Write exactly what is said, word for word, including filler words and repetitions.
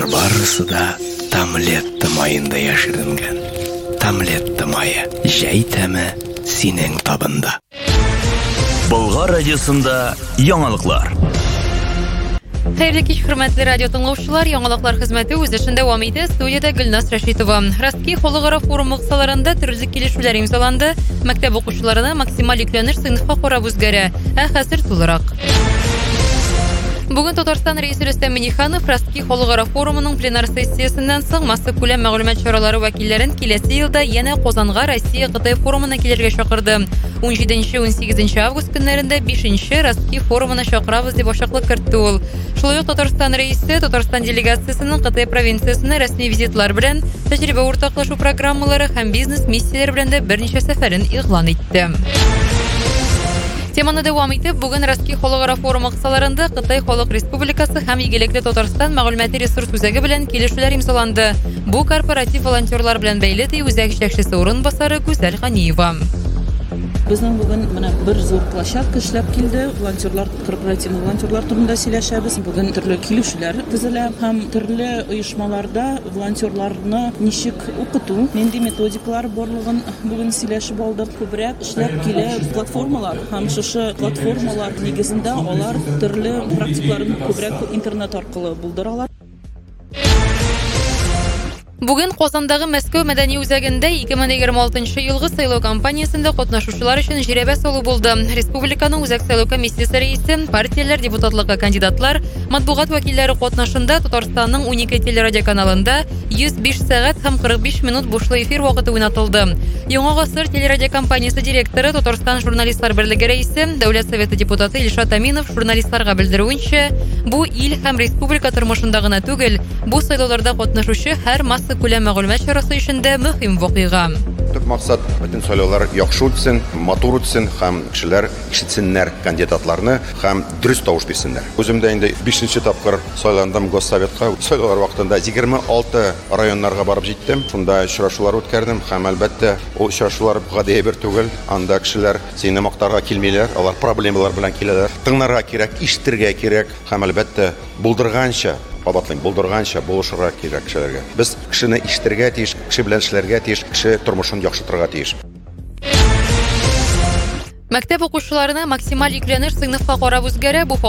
барысы да Тамлетта майында яширенгән. Тамлетта майы, җәй тәме синең табында. Болгар радиосында яңалыклар. Хәерле кич, хөрмәтле радио тыңлаучылар, яңалыклар хезмәте үз эшен дәвам итә. Студиядә Гөлнас Рәшитова. Ростки халыкара форум кысаларында төрле килешүләр имзаланды. Мәктәп укучыларына максималь йөкләнеш сыйныфка карап үзгәрә. Ә хәзер тулырак. Бүген Татарстан рәисе Рөстәм Миңнеханов Ростки халыкара форумының пленар сессиясеннән соң массив күләм мәгълүмат чаралары вәкилләрен киләсе елда янә Казанга Россия-Кытай форумына килергә чакырды. он җиденче-он сигезенче август көннәрендә бишенче Ростки форумына чакырабыз дип ачыклык кертте ул. Шулай ук Татарстан рәисе Татарстан делегациясенең Кытай провинциясенә рәсми визитлар белән тәҗрибә уртаклашу программалары һәм бизнес миссияләре белән дә берничә сәфәрен игълан итте. Теманы дәвам итеп, бүген Ростки халыкара форумы кысаларында Кытай Халык Республикасы һәм Игелекле Татарстан мәгълүмати ресурс үзәге белән килешүләр имзаланды. Бу корпоратив волонтерлар белән бәйле ди үзәк җитәкчесе урынбасары Гүзәл Ганиева. Безнең бүген менә бер зур площадка эшләп килде. Волонтерлар, корпоративный волонтерлар турында сөйләшәбез. Бүген төрле килешүләр төзелә һәм төрле оешмаларда волонтерларны ничек укыту, нинди методикалар барлыгын бүген сөйләшеп алдык. Күбрәк эшләп килә платформалар һәм шушы платформалар нигезендә алар төрле практикларын күбрәк интернет аркылы булдыралар. Бүген Казандагы Мәскәү мәдәни үзәгендә ике мең егерме алтынчы елгы сайлау кампаниясендә катнашучылар өчен җирәбә салу булды. Республиканың үзәк сайлау комиссиясе рәисе, партияләр, депутатлыкка кандидатлар, матбугат вәкилләре катнашында Татарстанның унике телерадиоканалында йөз биш сәгать һәм кырык биш минут бушлы эфир вакыты уйнатылды. Яңа гасыр телерадиокомпаниясе директоры, Татарстан журналистлар берлеге рәисе, Дәүләт советы депутаты Илшат Аминов журналистларга белдерүенчә, бу ил һәм республика тормышында гына түгел, бу сайлауларда катнашучы һәр масса күләм мәгълүмат чарасы өчендә мөһим вакыйга. Төп максат бөтен сайлаулар яхшы үтсен, матур үтсен һәм кешеләр ишетсеннәр кандидатларны һәм дөрес тавыш бирсеннәр. Үзем дә инде бишенче тапкыр сайландым Госсоветка. Сайлаулар вакытында егерме алты районнарга барып җиттем. Шунда очрашулар үткәрдем һәм әлбәттә ул очрашулар гади бер түгел. Анда кешеләр сине мактарга килмиләр, алар проблемалар белән киләләр. Тыңларга кирәк, ишетергә кирәк һәм әлбәттә булдырганча Кабатлыйм, булдырганча булышырга кирәк кешеләргә. Без кешене ишетергә тиеш, кеше белән эшләргә тиеш, кеше тормышын яхшыртырга тиеш. Мәктәп укучыларына максималь йөкләнеш сыйныфка карап үзгәрә. Бу